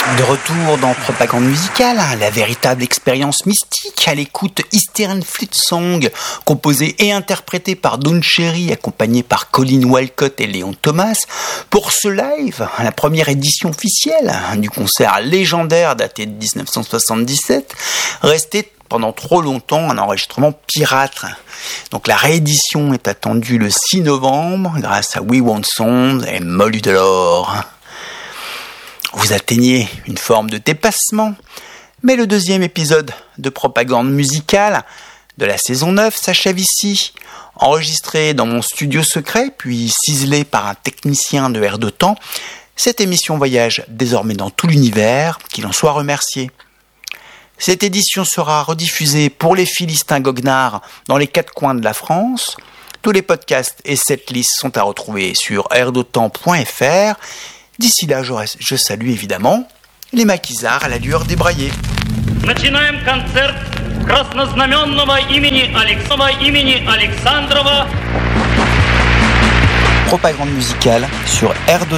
De retour dans Propagande musicale, la véritable expérience mystique à l'écoute Eastern Flute Song, composée et interprétée par Don Cherry, accompagnée par Colin Walcott et Léon Thomas, pour ce live, la première édition officielle du concert légendaire daté de 1977, resté pendant trop longtemps un enregistrement pirate. Donc la réédition est attendue le 6 novembre grâce à We Want Sound et Molly Delore. Vous atteignez une forme de dépassement, mais le deuxième épisode de Propagande musicale de la saison 9 s'achève ici, enregistré dans mon studio secret, puis ciselé par un technicien de Air de Temps. Cette émission voyage désormais dans tout l'univers, qu'il en soit remercié. Cette édition sera rediffusée pour les Philistins goguenards dans les 4 coins de la France. Tous les podcasts et setlists sont à retrouver sur airdetemps.fr. D'ici là, je salue évidemment les maquisards à l'allure débraillée. Начинаем концерт краснознаменного имени Александрова. Propagande musicale sur Air de